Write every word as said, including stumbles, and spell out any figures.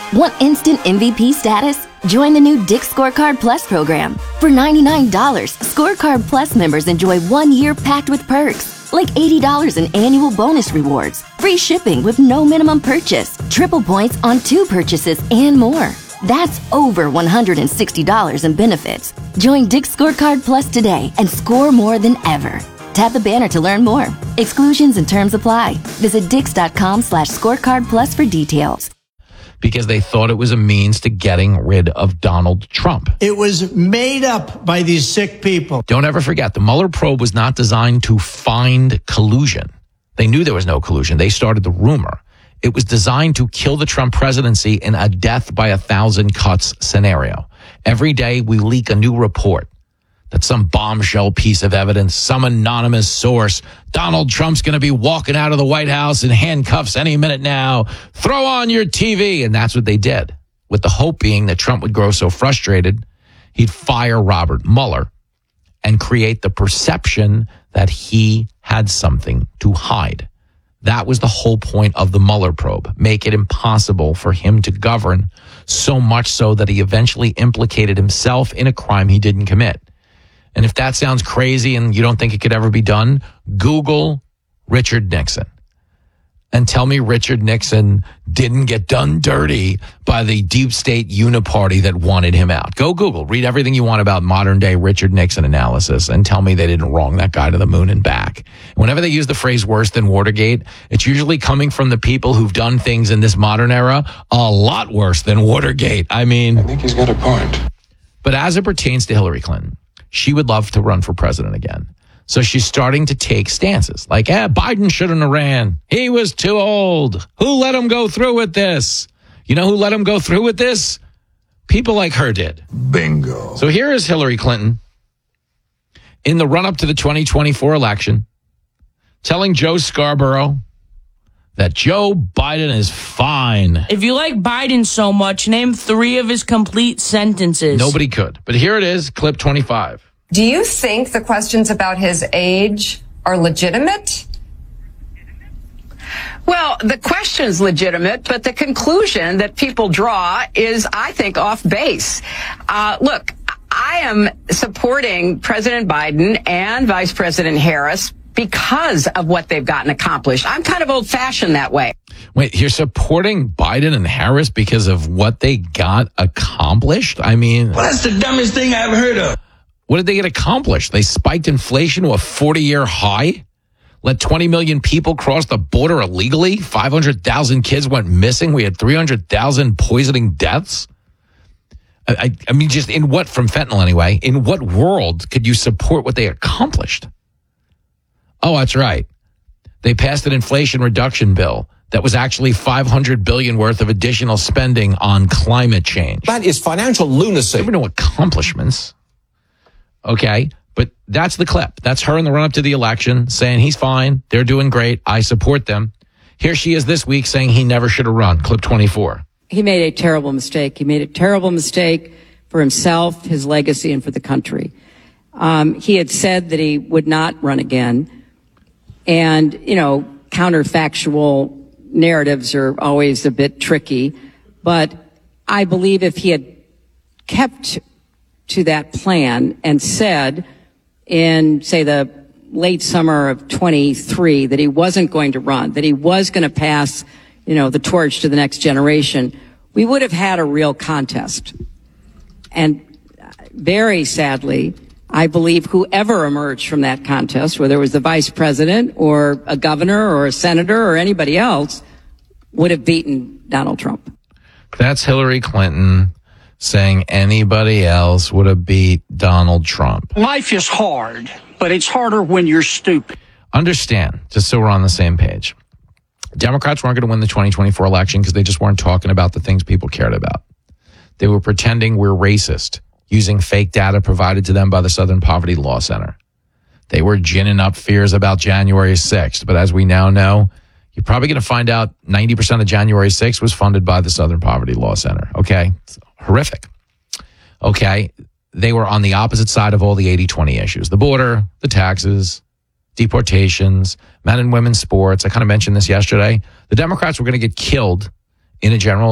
Want instant M V P status? Join the new Dick's Scorecard Plus program. For ninety-nine dollars, Scorecard Plus members enjoy one year packed with perks, like eighty dollars in annual bonus rewards, free shipping with no minimum purchase, triple points on two purchases, and more. That's over one hundred sixty dollars in benefits. Join Dick's Scorecard Plus today and score more than ever. Tap the banner to learn more. Exclusions and terms apply. Visit dix.com slash scorecard plus for details. Because they thought it was a means to getting rid of Donald Trump. It was made up by these sick people. Don't ever forget, the Mueller probe was not designed to find collusion. They knew there was no collusion. They started the rumor. It was designed to kill the Trump presidency in a death by a thousand cuts scenario. Every day we leak a new report that some bombshell piece of evidence, some anonymous source, Donald Trump's going to be walking out of the White House in handcuffs any minute now. Throw on your T V. And that's what they did, with the hope being that Trump would grow so frustrated, he'd fire Robert Mueller and create the perception that he had something to hide. That was the whole point of the Mueller probe, make it impossible for him to govern, so much so that he eventually implicated himself in a crime he didn't commit. And if that sounds crazy and you don't think it could ever be done, Google Richard Nixon and tell me Richard Nixon didn't get done dirty by the deep state uniparty that wanted him out. Go Google, read everything you want about modern day Richard Nixon analysis and tell me they didn't wrong that guy to the moon and back. Whenever they use the phrase worse than Watergate, it's usually coming from the people who've done things in this modern era a lot worse than Watergate. I mean, I think he's got a point. But as it pertains to Hillary Clinton, she would love to run for president again. So she's starting to take stances like, eh, Biden shouldn't have ran. He was too old. Who let him go through with this? You know who let him go through with this? People like her did. Bingo. So here is Hillary Clinton in the run-up to the twenty twenty-four election telling Joe Scarborough that Joe Biden is fine. If you like Biden so much, name three of his complete sentences. Nobody could. But here it is, clip twenty-five. Do you think the questions about his age are legitimate? Well, the question's legitimate, but the conclusion that people draw is, I think, off base. Uh, look, I am supporting President Biden and Vice President Harris because of what they've gotten accomplished. I'm kind of old-fashioned that way. Wait, you're supporting Biden and Harris because of what they got accomplished? I mean... Well, that's the dumbest thing I've heard of. What did they get accomplished? They spiked inflation to a forty-year high? Let twenty million people cross the border illegally? five hundred thousand kids went missing? We had three hundred thousand poisoning deaths? I, I, I mean, just in what, from fentanyl anyway, in what world could you support what they accomplished? Oh, that's right. They passed an inflation reduction bill that was actually five hundred billion dollars worth of additional spending on climate change. That is financial lunacy. There were no accomplishments. Okay, but that's the clip. That's her in the run-up to the election saying he's fine, they're doing great, I support them. Here she is this week saying he never should have run. Clip twenty-four. He made a terrible mistake. He made a terrible mistake for himself, his legacy, and for the country. Um, he had said that he would not run again. And, you know, counterfactual narratives are always a bit tricky. But I believe if he had kept to that plan and said in, say, the late summer of twenty-three that he wasn't going to run, that he was going to pass, you know, the torch to the next generation, we would have had a real contest. And very sadly, I believe whoever emerged from that contest, whether it was the vice president or a governor or a senator or anybody else, would have beaten Donald Trump. That's Hillary Clinton saying anybody else would have beat Donald Trump. Life is hard, but it's harder when you're stupid. Understand, just so we're on the same page. Democrats weren't going to win the twenty twenty-four election because they just weren't talking about the things people cared about. They were pretending we're racist, using fake data provided to them by the Southern Poverty Law Center. They were ginning up fears about January sixth, but as we now know, you're probably going to find out ninety percent of January sixth was funded by the Southern Poverty Law Center, okay? It's horrific. Okay, they were on the opposite side of all the eighty twenty issues. The border, the taxes, deportations, men and women's sports. I kind of mentioned this yesterday. The Democrats were going to get killed in a general